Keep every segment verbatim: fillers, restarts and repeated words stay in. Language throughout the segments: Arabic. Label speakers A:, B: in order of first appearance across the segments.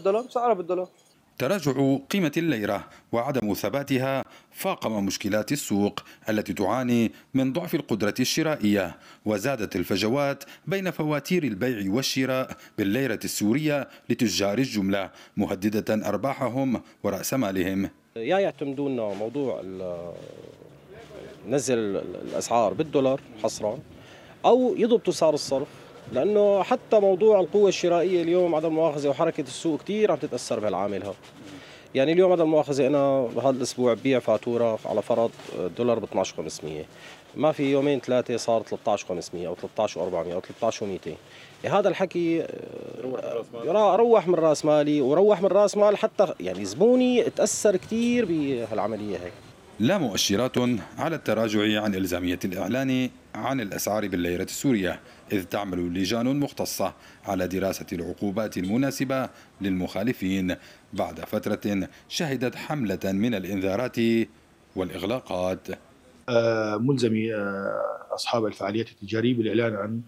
A: بالدولار بسعرها بالدولار.
B: تراجع قيمة الليرة وعدم ثباتها فاقم مشكلات السوق التي تعاني من ضعف القدرة الشرائية، وزادت الفجوات بين فواتير البيع والشراء بالليرة السورية لتجار الجملة، مهددة أرباحهم ورأس مالهم.
A: يا يعتمدون موضوع نزل الأسعار بالدولار حصرا، أو يضبطوا سعر الصرف، لأنه حتى موضوع القوة الشرائية اليوم عدم المؤاخذة وحركة السوق كتير عم تتأثر بهالعامل. يعني اليوم عدم المؤاخذة أنا بهذا الأسبوع ببيع فاتورة على فرض دولار ب اثني عشر وخمسمية، ما في يومين ثلاثة صار ثلاثة عشر وخمسمية أو ثلاثة عشر وأربعمية أو ثلاثة عشر ومئتين. هذا الحكي روح من راس مالي وروح من راس مال حتى يعني زبوني تأثر كتير بهالعملية هي.
B: لا مؤشرات على التراجع عن إلزامية الإعلان عن الأسعار بالليرة السورية، إذ تعمل لجان مختصة على دراسة العقوبات المناسبة للمخالفين بعد فترة شهدت حملة من الإنذارات والإغلاقات.
C: ملزم أصحاب الفعاليات التجارية بالإعلان عن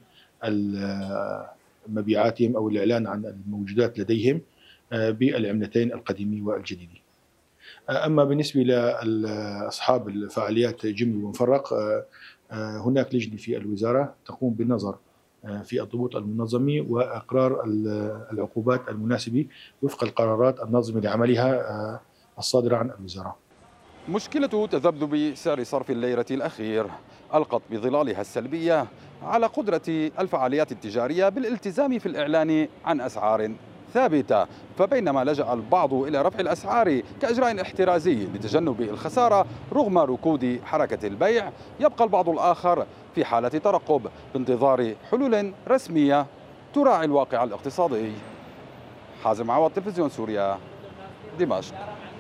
C: مبيعاتهم أو الإعلان عن الموجودات لديهم بالعملتين القديمة والجديدة. أما بالنسبة لأصحاب الفعاليات جملة ومفرق، هناك لجنة في الوزارة تقوم بالنظر في الضبوط المنظمة وإقرار العقوبات المناسبة وفق القرارات الناظمة لعملها الصادرة عن الوزارة.
B: مشكلة تذبذب سعر صرف الليرة الأخير ألقت بظلالها السلبية على قدرة الفعاليات التجارية بالالتزام في الإعلان عن أسعار ثابتة، فبينما لجأ البعض إلى رفع الأسعار كإجراء احترازي لتجنب الخسارة رغم ركود حركة البيع، يبقى البعض الآخر في حالة ترقب بانتظار حلول رسمية تراعي الواقع الاقتصادي. حازم عوض، تلفزيون سوريا، دمشق.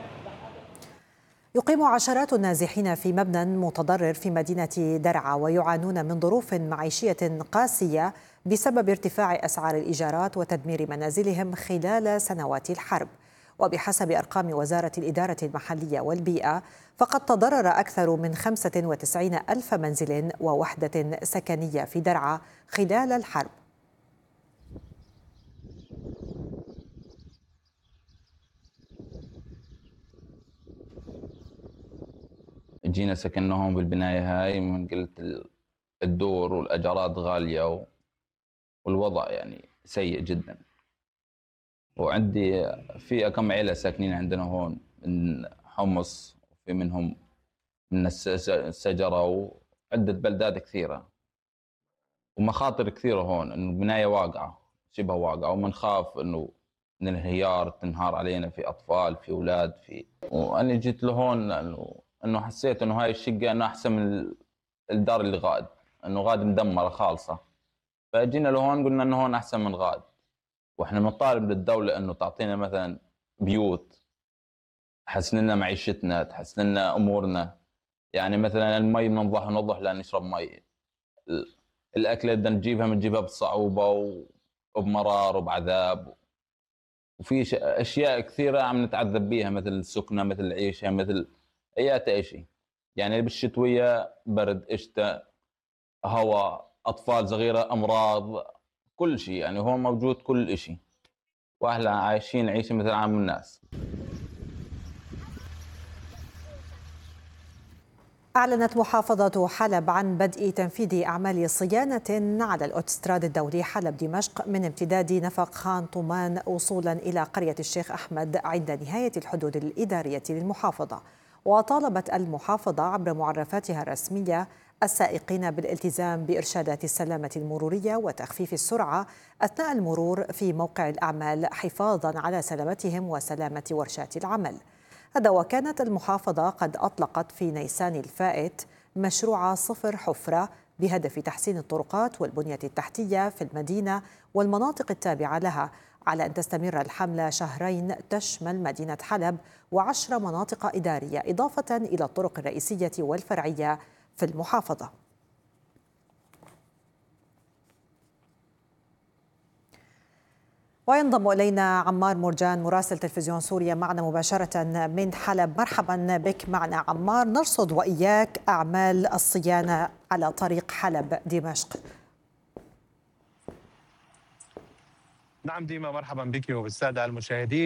D: يقيم عشرات النازحين في مبنى متضرر في مدينة درعا ويعانون من ظروف معيشية قاسية بسبب ارتفاع أسعار الإيجارات وتدمير منازلهم خلال سنوات الحرب. وبحسب أرقام وزارة الإدارة المحلية والبيئة فقد تضرر أكثر من خمسة وتسعين ألف منزل ووحدة سكنية في درعا خلال الحرب.
E: جينا سكننا هون بالبناية هاي، من قلت الدور والأجارات غالية والوضع يعني سيء جدا. وعندي في كم عيلة ساكنين عندنا هون من حمص، وفي منهم من السجرة وعدة بلدات كثيرة، ومخاطر كثيرة هون إنه البناية واقعة شبه واقعة، ومنخاف إنه من الانهيار تنهار علينا، في أطفال في أولاد في. وأنا جيت لهون إنه انه حسيت انه هاي الشقه انه احسن من الدار اللي غاد، انه غاد مدمره خالصه، فجينا لهون قلنا انه هون احسن من غاد. واحنا بنطالب للدوله انه تعطينا مثلا بيوت تحسن لنا معيشتنا، تحسن لنا امورنا، يعني مثلا المي بننضح ونضح لان نشرب مي، الاكله بدنا نجيبها بنجيبها بصعوبه وبمرار وبعذاب، وفي اشياء كثيره عم نتعذب بيها مثل السكنه، مثل العيشه، مثل اي شيء. يعني بالشتويه برد، شتاء، هواء، اطفال صغيره، امراض، كل شيء، يعني هون موجود كل شيء، واهلا عايشين عيشه مثل عام الناس.
D: أعلنت محافظة حلب عن بدء تنفيذ أعمال صيانة على الأوتوستراد الدولي حلب دمشق من امتداد نفق خان طومان وصولا إلى قرية الشيخ أحمد عند نهاية الحدود الإدارية للمحافظة. وطالبت المحافظة عبر معرفاتها الرسمية السائقين بالالتزام بإرشادات السلامة المرورية وتخفيف السرعة أثناء المرور في موقع الأعمال حفاظاً على سلامتهم وسلامة ورشات العمل. هذا وكانت المحافظة قد أطلقت في نيسان الفائت مشروع صفر حفرة بهدف تحسين الطرقات والبنية التحتية في المدينة والمناطق التابعة لها، على أن تستمر الحملة شهرين تشمل مدينة حلب وعشر مناطق إدارية إضافة إلى الطرق الرئيسية والفرعية في المحافظة. وينضم إلينا عمار مرجان مراسل تلفزيون سوريا معنا مباشرة من حلب. مرحبا بك معنا عمار، نرصد وإياك أعمال الصيانة على طريق حلب دمشق.
F: نعم ديما، مرحبا بك وبالسادة المشاهدين.